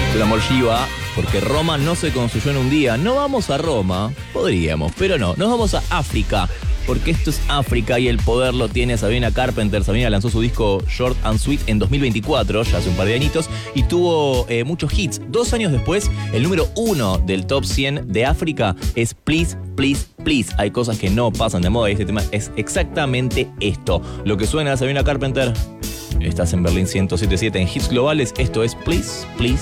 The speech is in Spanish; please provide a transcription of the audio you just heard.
El amor Shiva, porque Roma no se construyó en un día. No vamos a Roma, podríamos, pero no. Nos vamos a África, porque esto es África y el poder lo tiene Sabrina Carpenter. Sabrina lanzó su disco Short and Sweet en 2024, ya hace un par de añitos, y tuvo muchos hits. 2 años después, el número 1 del top 100 de África es Please, Please, Please. Hay cosas que no pasan de moda y este tema es exactamente esto. Lo que suena a Sabrina Carpenter. Estás en Berlín 107.7 en Hits Globales. Esto es Please, Please.